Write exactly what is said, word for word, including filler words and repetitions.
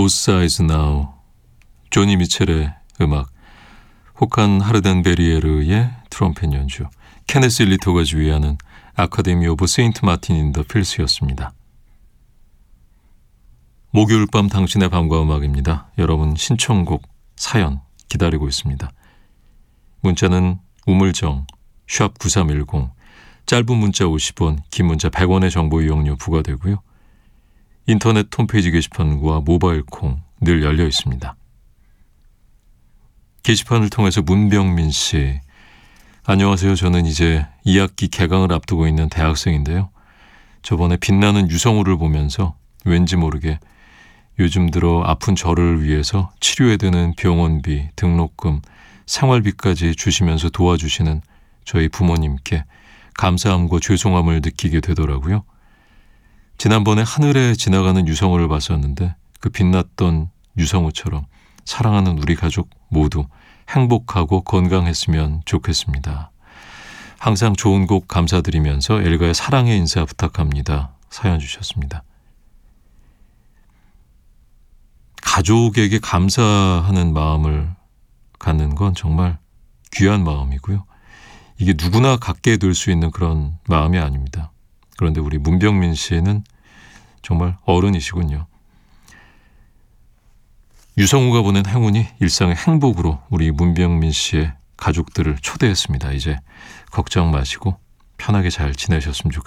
Both Sides Now, 조니 미첼의 음악, 호칸 하르덴베리에르의 트럼펫 연주, 케네스 일리토가 주의하는 아카데미 오브 세인트 마틴 인 더 필스였습니다. 목요일 밤 당신의 밤과 음악입니다. 여러분 신청곡, 사연 기다리고 있습니다. 문자는 우물정 샵 구삼일공, 짧은 문자 오십 원, 긴 문자 백 원의 정보 이용료 부과되고요. 인터넷 홈페이지 게시판과 모바일 콩 늘 열려 있습니다. 게시판을 통해서 문병민 씨, 안녕하세요. 저는 이제 이 학기 개강을 앞두고 있는 대학생인데요. 저번에 빛나는 유성우를 보면서 왠지 모르게 요즘 들어 아픈 저를 위해서 치료에 드는 병원비, 등록금, 생활비까지 주시면서 도와주시는 저희 부모님께 감사함과 죄송함을 느끼게 되더라고요. 지난번에 하늘에 지나가는 유성우를 봤었는데 그 빛났던 유성우처럼 사랑하는 우리 가족 모두 행복하고 건강했으면 좋겠습니다. 항상 좋은 곡 감사드리면서 엘가의 사랑의 인사 부탁합니다. 사연 주셨습니다. 가족에게 감사하는 마음을 갖는 건 정말 귀한 마음이고요. 이게 누구나 갖게 될 수 있는 그런 마음이 아닙니다. 그런데 우리 문병민 씨는 정말 어른이시군요. 유성우가 보낸 행운이 일상의 행복으로 우리 문병민 씨의 가족들을 초대했습니다. 이제 걱정 마시고 편하게 잘 지내셨으면 좋겠습니다.